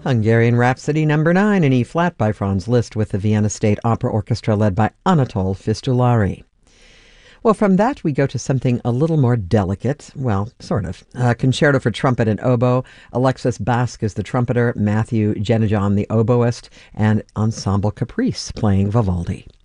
Hungarian Rhapsody number 9 in E-flat by Franz Liszt with the Vienna State Opera Orchestra led by Anatol Fistulari. Well, from that we go to something a little more delicate, well, sort of. Concerto for trumpet and oboe. Alexis Basque is the trumpeter, Matthew Genejon the oboist, and Ensemble Caprice playing Vivaldi.